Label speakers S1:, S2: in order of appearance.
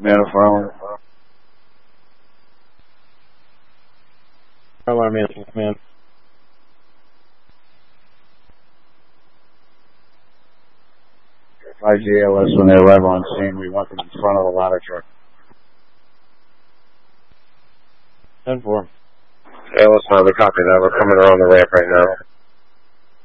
S1: Man of Farmer.
S2: Alarm man.
S1: 5GLS, when they arrive on scene, we want them in front of the ladder truck.
S2: 10-4.
S3: ALS 5, we copy that. We're coming around the ramp right now.